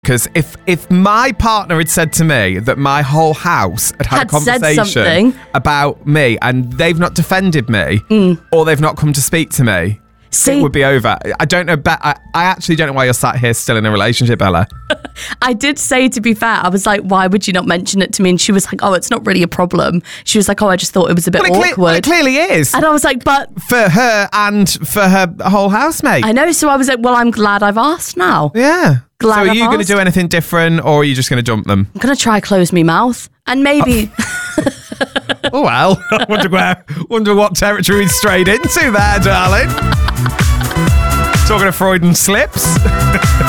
Because if my partner had said to me that my whole house had a conversation about me and they've not defended me or they've not come to speak to me, it would be over. I don't know. I actually don't know why you're sat here still in a relationship, Ella. I did say, to be fair, I was like, why would you not mention it to me? And she was like, oh, it's not really a problem. She was like, oh, I just thought it was a bit awkward. Well, it clearly is. And I was like, but... For her and for her whole housemate. I know. So I was like, well, I'm glad I've asked now. Yeah. Glad so are you going to do anything different or are you just going to dump them? I'm going to try close me mouth. And maybe... Oh, well. I wonder what territory we strayed into there, darling. Talking of Freudian slips.